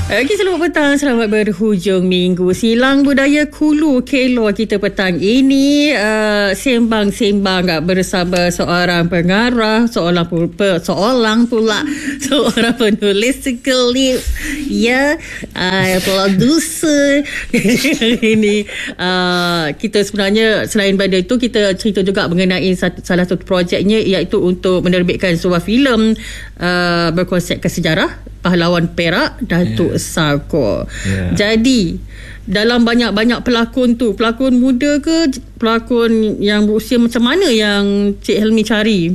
Okey, selamat petang, selamat berhujung minggu. Silang budaya Kulu Kelor kita petang ini sembang-sembang bersama seorang pengarah, seorang penulis klip, ya, producer. Ini kita sebenarnya selain pada itu kita cerita juga mengenai salah satu projeknya, iaitu untuk menerbitkan sebuah filem berkonsepkan sejarah pahlawan Perak, Datuk Sarkor. Jadi dalam banyak-banyak pelakon tu, pelakon muda ke pelakon yang berusia macam mana yang Cik Helmi cari?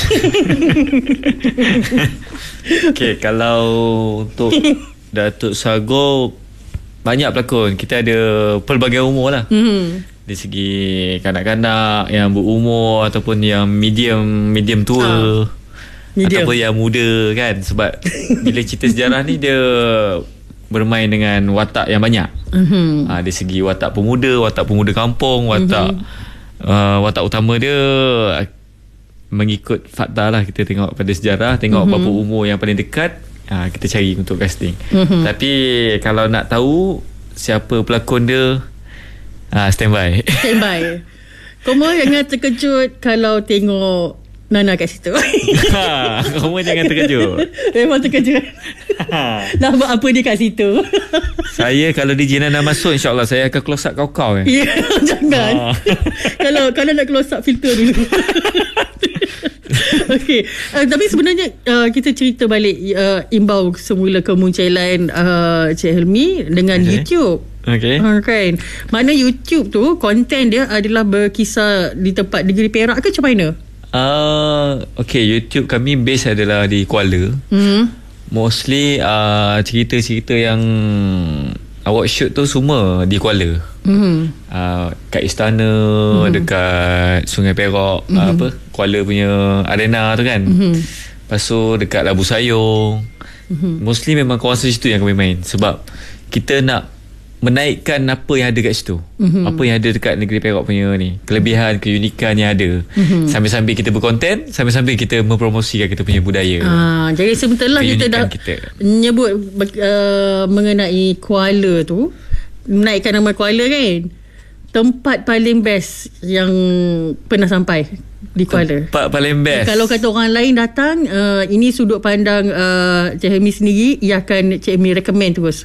Okey, kalau untuk Datuk Sarkor, banyak pelakon. Kita ada pelbagai umur lah. Dari segi kanak-kanak yang berumur ataupun yang medium tua. Ataupun yang muda kan. Sebab bila cerita sejarah ni dia bermain dengan watak yang banyak. Dari segi watak pemuda kampung, watak utama dia mengikut fakta lah. Kita tengok pada sejarah, tengok berapa umur yang paling dekat, kita cari untuk casting. Tapi kalau nak tahu siapa pelakon dia, standby. Kamu jangan terkejut kalau tengok Nana kat situ. Kamu jangan terkejut. Memang terkejut. Nak buat apa dia kat situ? Saya kalau DJ Nana masuk, InsyaAllah saya akan close up kau. Ya, jangan. Kalau nak close up, filter dulu. Okey, tapi sebenarnya kita cerita balik imbau semula kemunculan Cik Helmi dengan YouTube. Okay. Kan? Mana YouTube tu konten dia adalah berkisar di tempat negeri Perak ke macam mana? Okay, YouTube kami base adalah di Kuala. Mostly cerita-cerita yang awak shoot tu semua di Kuala. Kat istana, dekat Sungai Perak, Kuala punya arena tu kan. Lepas tu dekat Labu Sayong. Mostly memang kawasan situ yang kami main. Sebab kita nak menaikkan apa yang ada kat situ. Apa yang ada dekat negeri Perak punya ni, kelebihan, keunikan yang ada. Sambil-sambil kita berkonten, sambil-sambil kita mempromosikan kita punya budaya. Jadi sebenarnya kita dah nyebut mengenai Kuala tu, menaikkan nama Kuala kan. Tempat paling best yang pernah sampai di Kuala. Tempat paling best. Kalau kata orang lain datang, ini sudut pandang Cik Helmi sendiri, ia akan Cik Helmi recommend terus.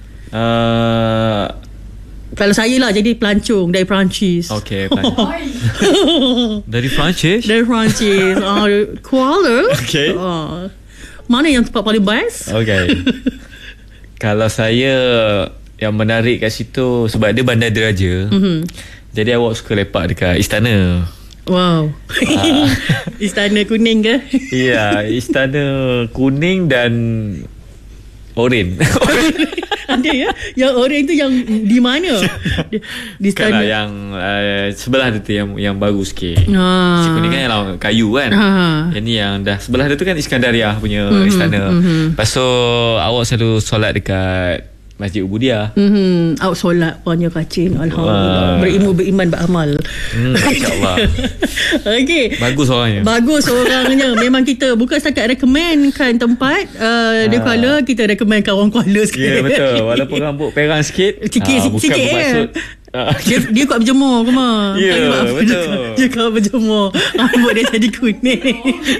Kalau saya lah jadi pelancong dari Perancis. Okay, Dari Perancis? Dari Perancis. Kuala. Okay. Mana yang tempat paling best? Okay. Kalau saya, yang menarik kat situ sebab dia bandar diraja. Jadi awak suka lepak dekat istana. Wow. Istana kuning ke? Ya, istana kuning dan oren. Ada ya? Yang oren tu yang di mana? Di istana. Bukanlah yang sebelah dia tu yang baru sikit. Si kuning kan yang kayu kan. Yang ni yang dah sebelah dia tu kan Iskandariah punya istana. Lepas tu awak selalu solat dekat Masjid Ubudiah. Awak solat banyak rajin, alhamdulillah. Beriman beramal. InsyaAllah. Okey. Bagus orangnya. Memang kita bukan setakat rekomenkan tempat di Kuala, kita rekomenkan orang Kuala sikit. Ya, betul. Walaupun rambut perang sikit. Sikit bermaksud dia kuat berjemur ke mah? Ya, betul. Dia kuat berjemur, rambut dia jadi kuning.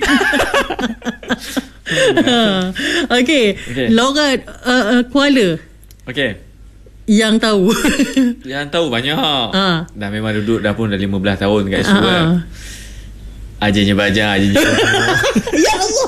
Okey. Lorat Kuala. Okey. Yang tahu banyak. Dah memang duduk dah 15 tahun kat situ kan. Ajanya Bajang, Ajanya Ya Allah.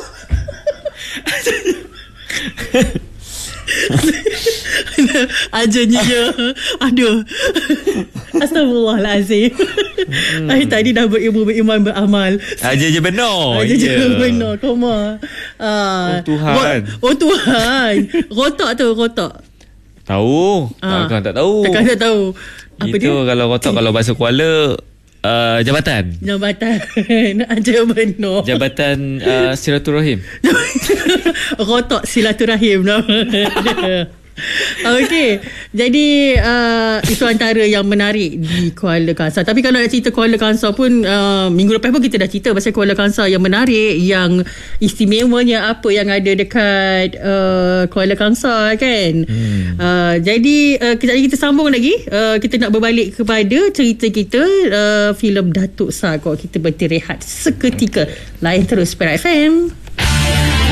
Ajanya je. Aduh. Astagfirullahalazim. Tadi dah beriman beramal. Aja je benar. Aja je benar. Koma. Tuhan. Tuhan. Rotak. Tahu. Takkan tak tahu. Apa itu dia? Kalau rotak, kalau bahasa Kuala, jabatan. Aja benar. Jabatan silaturahim. Rotak silaturahim. Okey. Jadi itu antara yang menarik di Kuala Kangsar. Tapi kalau nak cerita Kuala Kangsar pun minggu lepas pun kita dah cerita pasal Kuala Kangsar yang menarik, yang istimewanya apa yang ada dekat Kuala Kangsar kan. Jadi kejap lagi kita sambung lagi. Kita nak berbalik kepada cerita kita filem Datuk Sagor. Kita berhenti rehat seketika. Lain terus Perak FM.